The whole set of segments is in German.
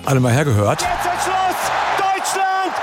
Alle mal hergehört. Jetzt ist Schluss! Deutschland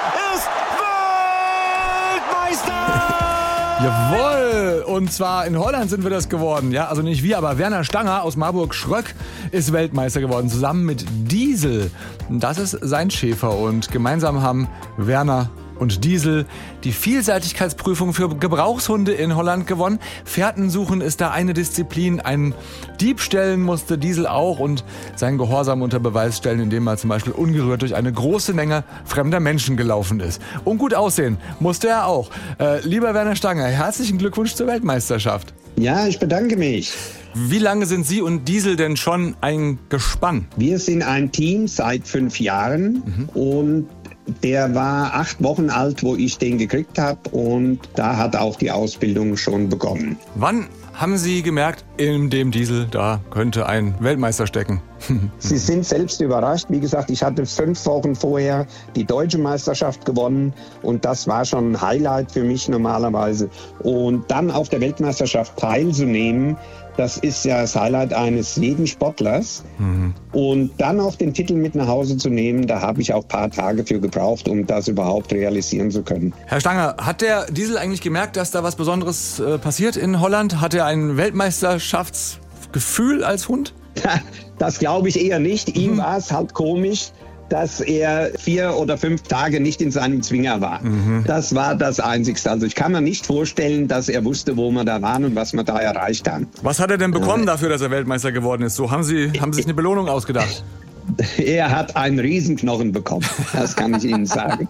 ist Weltmeister! Jawohl! Und zwar in Holland sind wir das geworden. Ja, also nicht wir, aber Werner Stanger aus Marburg-Schröck ist Weltmeister geworden, zusammen mit Diesel. Das ist sein Schäfer und gemeinsam haben Werner und Diesel die Vielseitigkeitsprüfung für Gebrauchshunde in Holland gewonnen. Fährtensuchen ist da eine Disziplin. Einen Dieb stellen musste Diesel auch und seinen Gehorsam unter Beweis stellen, indem er zum Beispiel ungerührt durch eine große Menge fremder Menschen gelaufen ist. Und gut aussehen musste er auch. Lieber Werner Stanger, herzlichen Glückwunsch zur Weltmeisterschaft. Ja, ich bedanke mich. Wie lange sind Sie und Diesel denn schon ein Gespann? Wir sind ein Team seit 5 Jahren und der war 8 Wochen alt, wo ich den gekriegt habe und da hat auch die Ausbildung schon begonnen. Wann haben Sie gemerkt, in dem Diesel, da könnte ein Weltmeister stecken? Sie sind selbst überrascht. Wie gesagt, ich hatte 5 Wochen vorher die deutsche Meisterschaft gewonnen und das war schon ein Highlight für mich normalerweise. Und dann auf der Weltmeisterschaft teilzunehmen, das ist ja das Highlight eines jeden Sportlers. Und dann auch den Titel mit nach Hause zu nehmen, da habe ich auch ein paar Tage für gebraucht, um das überhaupt realisieren zu können. Herr Stanger, hat der Diesel eigentlich gemerkt, dass da was Besonderes passiert in Holland? Hat er ein Weltmeisterschaftsgefühl als Hund? Das glaube ich eher nicht. Ihm war es halt komisch, dass er 4 oder 5 Tage nicht in seinem Zwinger war. Das war das Einzigste. Also ich kann mir nicht vorstellen, dass er wusste, wo wir da waren und was wir da erreicht haben. Was hat er denn bekommen dafür, dass er Weltmeister geworden ist? So haben Sie sich eine Belohnung ausgedacht? Er hat einen Riesenknochen bekommen. Das kann ich Ihnen sagen.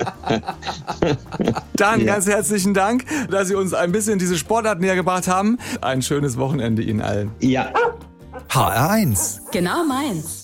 Dann ganz herzlichen Dank, dass Sie uns ein bisschen diese Sportart näher gebracht haben. Ein schönes Wochenende Ihnen allen. Ja. HR1. Genau meins.